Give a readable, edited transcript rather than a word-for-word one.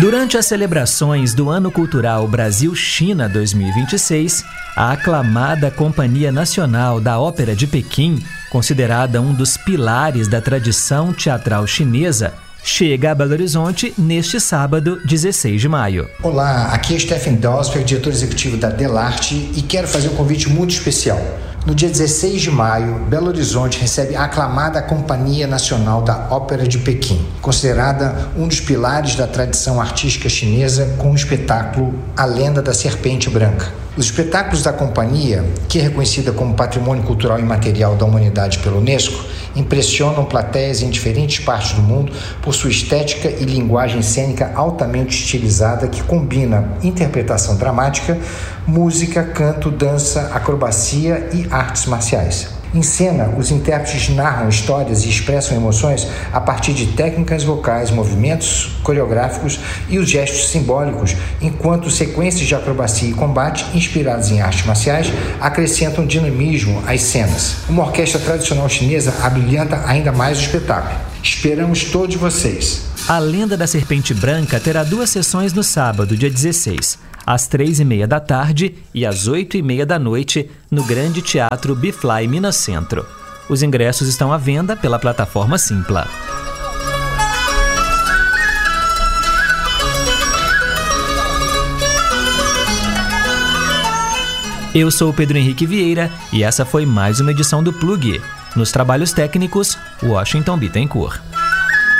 Durante as celebrações do Ano Cultural Brasil-China 2026, a aclamada Companhia Nacional da Ópera de Pequim, considerada um dos pilares da tradição teatral chinesa, chega a Belo Horizonte neste sábado, 16 de maio. Olá, aqui é Stephen Dosberg, diretor executivo da Delarte, e quero fazer um convite muito especial. No dia 16 de maio, Belo Horizonte recebe a aclamada Companhia Nacional da Ópera de Pequim, considerada um dos pilares da tradição artística chinesa, com o espetáculo A Lenda da Serpente Branca. Os espetáculos da companhia, que é reconhecida como Patrimônio Cultural Imaterial da Humanidade pela Unesco, impressionam plateias em diferentes partes do mundo por sua estética e linguagem cênica altamente estilizada que combina interpretação dramática, música, canto, dança, acrobacia e artes marciais. Em cena, os intérpretes narram histórias e expressam emoções a partir de técnicas vocais, movimentos coreográficos e os gestos simbólicos, enquanto sequências de acrobacia e combate, inspiradas em artes marciais, acrescentam dinamismo às cenas. Uma orquestra tradicional chinesa abrilhanta ainda mais o espetáculo. Esperamos todos vocês. A Lenda da Serpente Branca terá 2 sessões no sábado, dia 16, às 3h30 da tarde e às 8h30 da noite, no Grande Teatro Bifly Minas Centro. Os ingressos estão à venda pela plataforma Simpla. Eu sou o Pedro Henrique Vieira e essa foi mais uma edição do Plug. Nos trabalhos técnicos, Washington Bittencourt.